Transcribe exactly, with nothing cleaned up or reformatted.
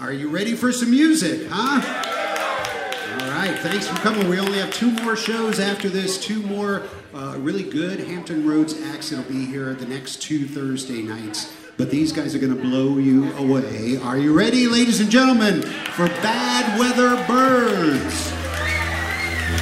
Are you ready for some music, huh? All right, thanks for coming. We only have two more shows after this, two more uh, really good Hampton Roads acts that'll be here the next two Thursday nights. But these guys are going to blow you away. Are you ready, ladies and gentlemen, for Bad Weather Birds?